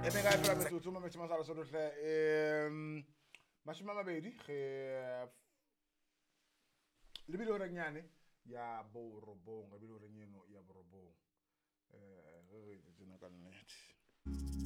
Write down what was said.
ene ka fela metsotso mo metsi masala sotlhe mashome a mabedi lebile o renyane ya borobong lebile o renyeno ya borobong re tsena ka nnete